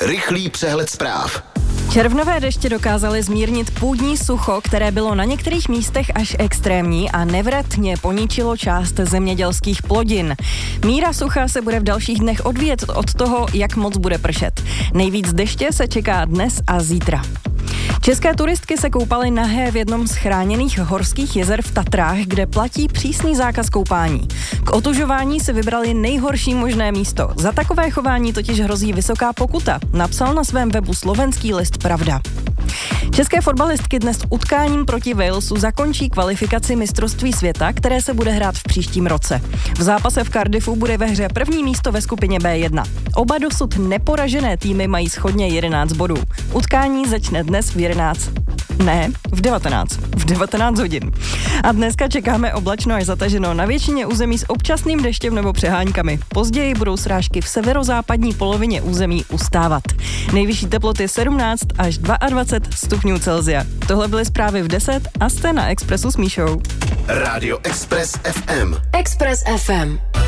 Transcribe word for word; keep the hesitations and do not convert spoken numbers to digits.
Rychlý přehled zpráv. Červnové deště dokázaly zmírnit půdní sucho, které bylo na některých místech až extrémní a nevratně poničilo část zemědělských plodin. Míra sucha se bude v dalších dnech odvíjet od toho, jak moc bude pršet. Nejvíc deště se čeká dnes a zítra. České turistky se koupaly nahé v jednom z chráněných horských jezer v Tatrách, kde platí přísný zákaz koupání. K otužování si vybrali nejhorší možné místo. Za takové chování totiž hrozí vysoká pokuta, napsal na svém webu slovenský list Pravda. České fotbalistky dnes utkáním proti Walesu zakončí kvalifikaci mistrovství světa, které se bude hrát v příštím roce. V zápase v Cardiffu bude ve hře první místo ve skupině bé jedna. Oba dosud neporažené týmy mají shodně jedenáct bodů. Utkání začne dnes v jedenáct. Ne, v devatenáct. V devatenáct hodin. A dneska čekáme oblačno až zataženo na většině území s občasným deštěm nebo přeháňkami. Později budou srážky v severozápadní polovině území ustávat. Nejvyšší teploty sedmnáct až dvacet dva stupňů Celsia. Tohle byly zprávy v deset a jste na Expressu s Míšou. Rádio Express ef em. Express ef em.